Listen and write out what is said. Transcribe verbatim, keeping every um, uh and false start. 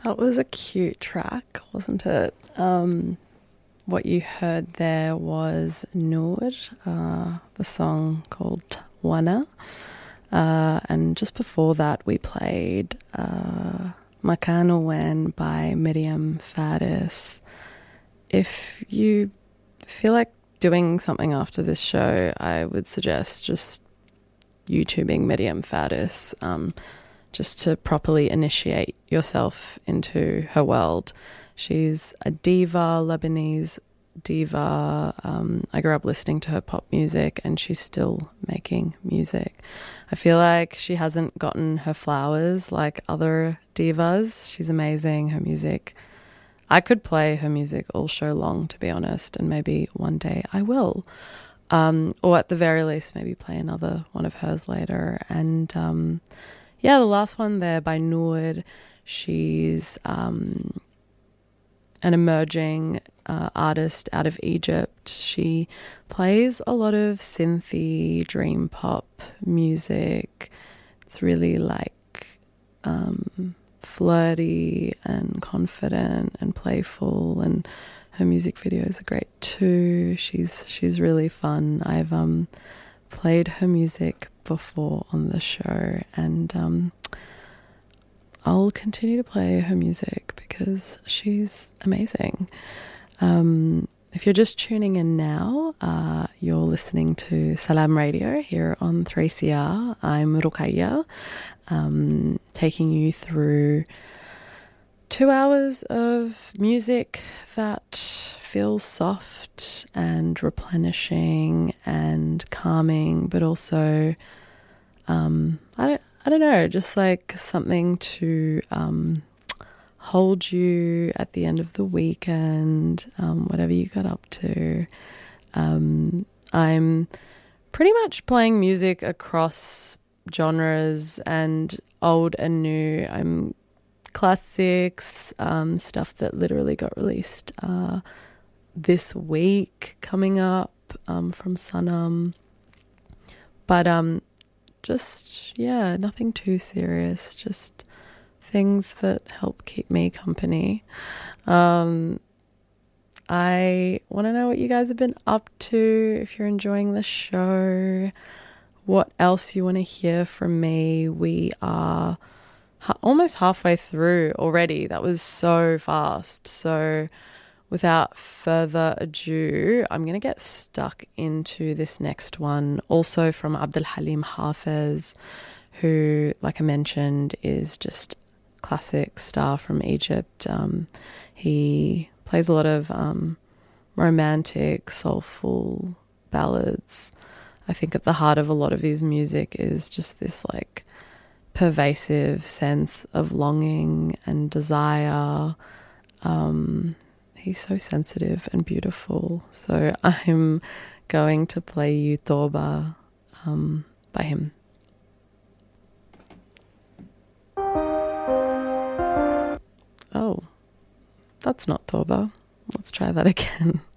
That was a cute track, wasn't it? Um, what you heard there was Noor, uh, the song called Wana. Uh, and just before that, we played uh, Makano Wen by Miriam Faris. If you feel like doing something after this show, I would suggest just YouTubing Miriam Faris, um, just to properly initiate yourself into her world. She's a diva, Lebanese diva. Um, I grew up listening to her pop music and she's still making music. I feel like she hasn't gotten her flowers like other divas. She's amazing. Her music, I could play her music all show long, to be honest, and maybe one day I will. Um, or at the very least, maybe play another one of hers later. And um, yeah, the last one there by Noor, she's um, an emerging uh, artist out of Egypt. She plays a lot of synthy, dream pop music. It's really like um, flirty and confident and playful, and her music videos are great too. She's she's really fun. I've um, played her music before on the show, and um, I'll continue to play her music because she's amazing. Um, if you're just tuning in now, uh, you're listening to Salam Radio here on three C R. I'm Ruqayya, um, taking you through two hours of music that feels soft and replenishing and calming, but also, um, I don't, I don't know, just like something to um, hold you at the end of the weekend, um, whatever you got up to. Um, I'm pretty much playing music across genres and old and new. I'm classics, um, stuff that literally got released uh, this week coming up um, from Sanam. But um, just, yeah, nothing too serious, just things that help keep me company. Um, I want to know what you guys have been up to, if you're enjoying the show, what else you want to hear from me. We are ha- almost halfway through already. That was so fast. So without further ado, I'm going to get stuck into this next one, also from Abdul Halim Hafez, who, like I mentioned, is just classic star from Egypt. Um, he plays a lot of um, romantic, soulful ballads. I think at the heart of a lot of his music is just this like pervasive sense of longing and desire. Um, he's so sensitive and beautiful. So I'm going to play you Toba um, by him. Oh, that's not Toba. Let's try that again.